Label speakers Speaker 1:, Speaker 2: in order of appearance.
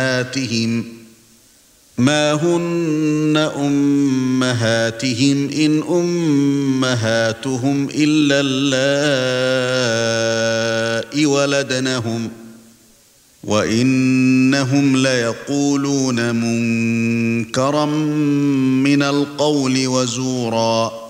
Speaker 1: ما هن أمهاتهم إن أمهاتهم إلا اللائي ولدنهم وإنهم ليقولون منكرا من القول وزورا